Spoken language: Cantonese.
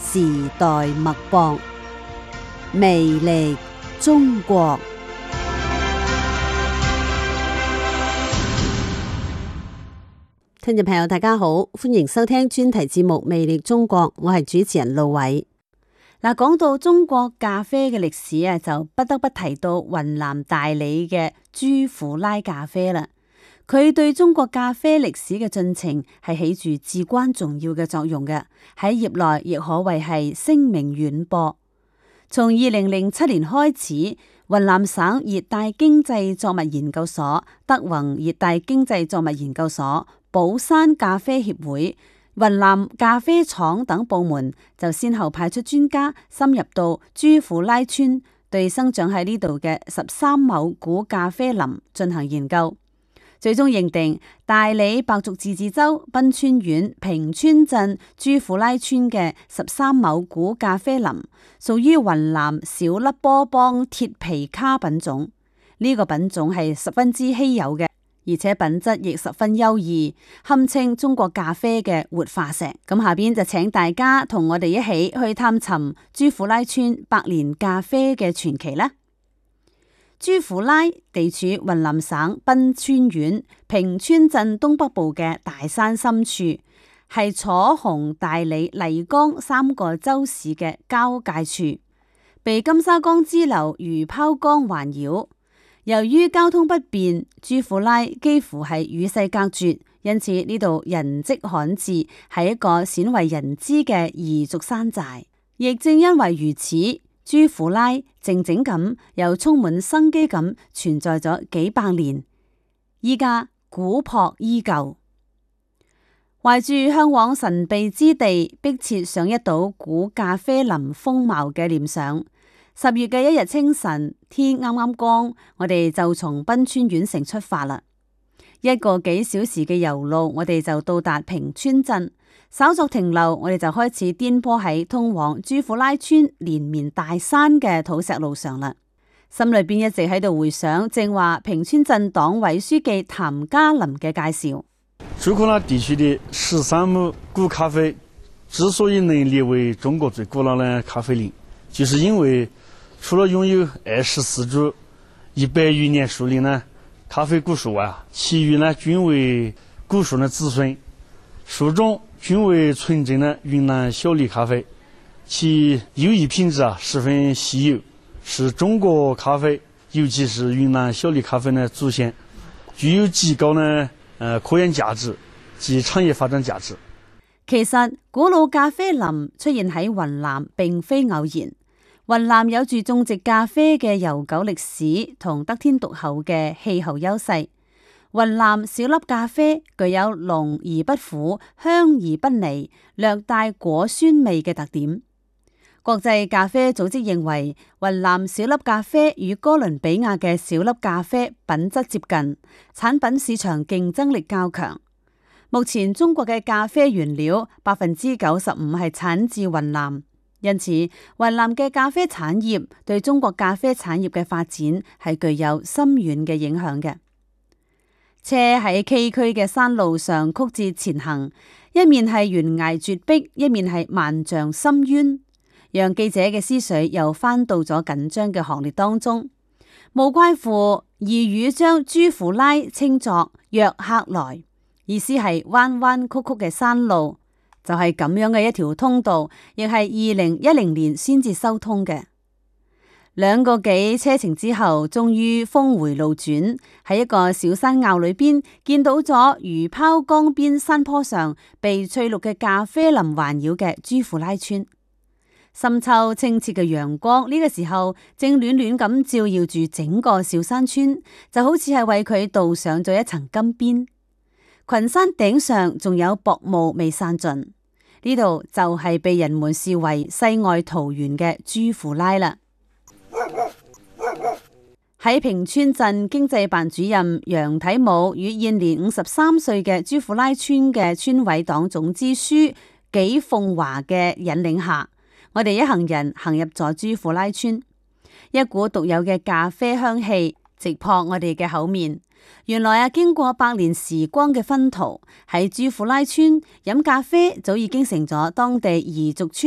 時代脈搏，魅力中國。聽眾朋友大家好，歡迎收聽專題節目《魅力中國》，我係主持人路偉。嗱，講到中國咖啡嘅歷史啊，就不得不提到雲南大理嘅朱苦拉咖啡啦。佢對中國咖啡歷史嘅進程係起住至關重要嘅作用嘅，喺業內亦可謂係聲名遠播。從2007年開始，雲南省熱帶經濟作物研究所、德宏熱帶經濟作物研究所、寶山咖啡協會、雲南咖啡廠等部門就先後派出專家深入到朱苦拉村，對生長喺呢度嘅13畝古咖啡林進行研究。最終認定大理白族自治州賓川縣平川鎮朱苦拉村嘅13畝古咖啡林屬於雲南小粒波邦鐵皮卡品種。呢個品種係十分之稀有嘅，而且品質亦十分優異，堪稱中國咖啡嘅活化石。咁下邊就請大家同我哋一起去探尋朱苦拉村百年咖啡嘅傳奇啦。朱苦拉地處雲南省賓川縣平川鎮東北部嘅大山深處，係楚雄大理麗江3個州市嘅交界處，被金沙江支流魚泡江環繞。由於交通不便，朱苦拉幾乎係與世隔絕，因此呢度人跡罕至，係一個鮮為人知嘅彝族山寨。亦正因為如此，朱苦拉靜靜咁又充滿生機咁存在咗幾百年，依家古樸依舊。懷住向往神秘之地，迫切上一睹古咖啡林風貌嘅念想，10月嘅一日清晨，天啱啱光，我哋就從賓川縣城出發啦。1個幾小時嘅油路，我哋就到達平川鎮。稍作停留，我哋就開始顛簸喺通往朱苦拉村連綿大山嘅土石路上啦。心裏邊一直喺度回想正話平川鎮黨委書記譚家林嘅介紹。 朱苦拉地區的13畝古咖啡之所以能列為中國最古老的咖啡林，就是因為除了擁有24株100餘年樹齡的咖啡古樹外，其餘呢均為古樹的子孫，樹種均為純正的雲南小粒咖啡，其優異品質十分稀有，是中國咖啡，尤其是雲南小粒咖啡的祖先，具有極高的科研價值及產業發展價值。 其實古老咖啡林出現喺雲南並非偶然，雲南有住種植咖啡嘅悠久歷史同得天獨厚嘅氣候優勢。雲南小粒咖啡具有濃而不苦、香而不膩、略帶果酸味嘅特點。國際咖啡組織認為，雲南小粒咖啡與哥倫比亞嘅小粒咖啡品質接近，產品市場競爭力較強。目前中國嘅咖啡原料95%係產自雲南，因此雲南嘅咖啡產業對中國咖啡產業嘅發展係具有深遠嘅影響嘅。車喺崎嶇嘅山路上曲折前行，一面係懸崖絕壁，一面係萬丈深淵，讓記者嘅思緒又翻到咗緊張嘅行列當中。無怪乎彝語將朱苦拉稱作約克來，意思係彎彎曲曲嘅山路，就係咁樣嘅一條通道，亦係2010年先至修通嘅。2個幾車程之後，終於峰回路轉，喺一個小山坳裏邊見到咗魚泡江邊山坡上被翠綠嘅咖啡林環繞嘅朱苦拉村。深秋清澈嘅陽光呢個時候正暖暖咁照耀住整個小山村，就好似係為佢鍍上咗一層金邊。群山頂上仲有薄霧未散盡，呢度就係被人們視為世外桃源嘅朱苦拉啦。喺平川鎮經濟辦主任楊體武與現年53歲嘅朱苦拉村嘅村委黨總支書紀鳳華嘅引領下，我哋一行人行入咗朱苦拉村，一股獨有嘅咖啡香氣直撲我哋嘅口面。原來經過百年時光嘅熏陶，喺朱苦拉村飲咖啡早已經成咗當地彝族村